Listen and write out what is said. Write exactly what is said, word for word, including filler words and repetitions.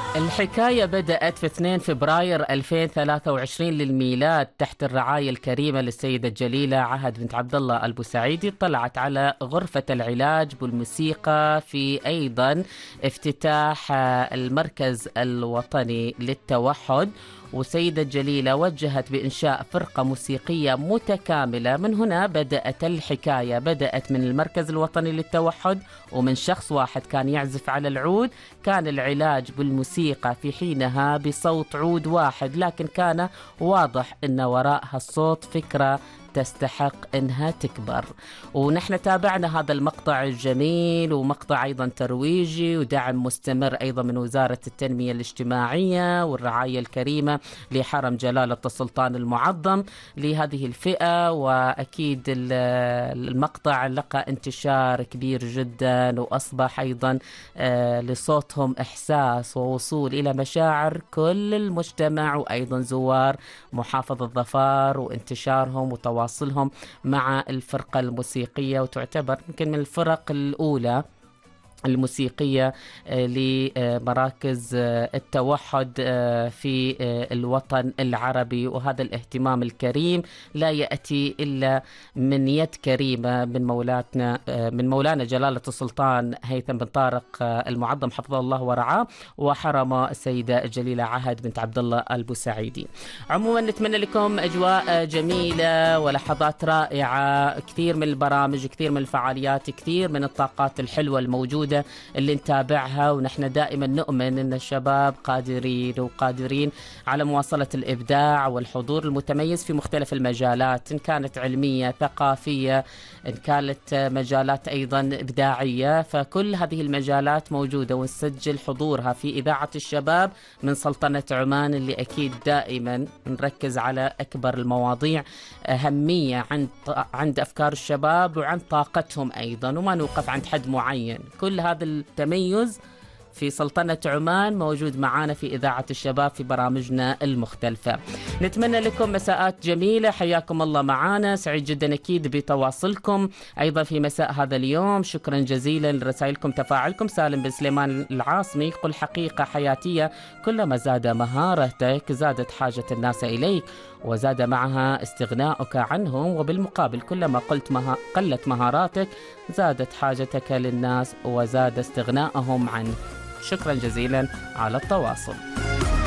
الحكاية بدأت في اثنين فبراير ألفين وثلاثة وعشرين للميلاد تحت الرعاية الكريمة للسيدة الجليلة عهد بنت عبد الله البوسعيدي. طلعت على غرفة العلاج بالموسيقى في أيضا افتتاح المركز الوطني للتوحد، وسيدة الجليلة وجهت بإنشاء فرقة موسيقية متكاملة. من هنا بدأت الحكاية، بدأت من المركز الوطني للتوحد ومن شخص واحد كان يعزف على العود. كان العلاج بالموسيقى في حينها بصوت عود واحد، لكن كان واضح أن وراء هالصوت فكرة تستحق انها تكبر. ونحن تابعنا هذا المقطع الجميل، ومقطع ايضا ترويجي ودعم مستمر ايضا من وزارة التنمية الاجتماعية والرعاية الكريمة لحرم جلالة السلطان المعظم لهذه الفئة. واكيد المقطع لقى انتشار كبير جدا، واصبح ايضا لصوتهم احساس ووصول الى مشاعر كل المجتمع وايضا زوار محافظة ظفار، وانتشارهم وتواصلهم واصلهم مع الفرقة الموسيقية، وتعتبر يمكن من الفرق الأولى الموسيقية لمراكز التوحد في الوطن العربي. وهذا الاهتمام الكريم لا يأتي إلا من يد كريمة من مولاتنا من مولانا جلالة السلطان هيثم بن طارق المعظم حفظه الله ورعاه، وحرم السيدة الجليلة عهد بنت عبد الله البوسعيدي. عموما نتمنى لكم أجواء جميلة ولحظات رائعة، كثير من البرامج، كثير من الفعاليات، كثير من الطاقات الحلوة الموجودة اللي نتابعها. ونحن دائما نؤمن أن الشباب قادرين وقادرين على مواصلة الإبداع والحضور المتميز في مختلف المجالات، إن كانت علمية، ثقافية، إن كانت مجالات أيضا إبداعية. فكل هذه المجالات موجودة، ونسجل حضورها في إذاعة الشباب من سلطنة عمان، اللي أكيد دائما نركز على أكبر المواضيع أهمية عند عند أفكار الشباب وعند طاقتهم أيضا، وما نوقف عند حد معين. كل هذا التميز في سلطنة عمان موجود معانا في إذاعة الشباب في برامجنا المختلفة. نتمنى لكم مساءات جميلة، حياكم الله معانا، سعيد جدا أكيد بتواصلكم أيضا في مساء هذا اليوم. شكرا جزيلا لرسائلكم، تفاعلكم. سالم بن سليمان العاصمي يقول حقيقة حياتية، كلما زاد مهارتك زادت حاجة الناس إليك وزاد معها استغناؤك عنهم، وبالمقابل كلما قلت مها... قلت مهاراتك زادت حاجتك للناس وزاد استغناءهم عنك. شكرا جزيلا على التواصل.